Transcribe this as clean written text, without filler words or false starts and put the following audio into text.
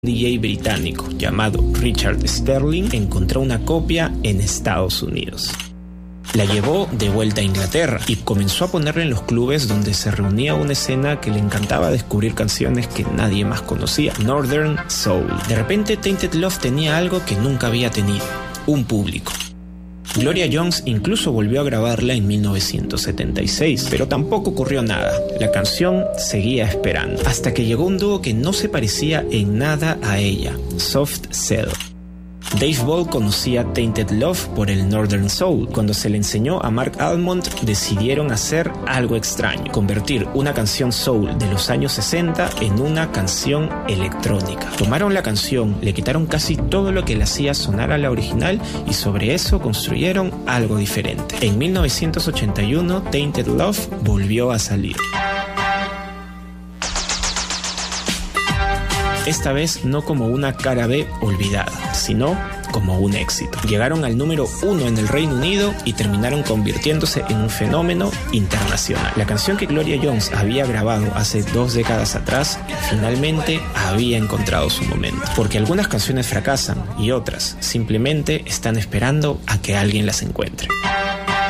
DJ británico llamado Richard Sterling encontró una copia en Estados Unidos. La llevó de vuelta a Inglaterra y comenzó a ponerla en los clubes donde se reunía una escena que le encantaba descubrir canciones que nadie más conocía, Northern Soul. De repente Tainted Love tenía algo que nunca había tenido, un público. Gloria Jones incluso volvió a grabarla en 1976, pero tampoco ocurrió nada. La canción seguía esperando, hasta que llegó un dúo que no se parecía en nada a ella, Soft Cell. Dave Ball conocía Tainted Love por el Northern Soul. Cuando se le enseñó a Mark Almond, decidieron hacer algo extraño: convertir una canción soul de los años 60 en una canción electrónica. Tomaron la canción, le quitaron casi todo lo que le hacía sonar a la original y sobre eso construyeron algo diferente. En 1981, Tainted Love volvió a salir. Esta vez no como una cara B olvidada, sino como un éxito. Llegaron al número 1 en el Reino Unido y terminaron convirtiéndose en un fenómeno internacional. La canción que Gloria Jones había grabado hace 2 décadas atrás finalmente había encontrado su momento. Porque algunas canciones fracasan y otras simplemente están esperando a que alguien las encuentre.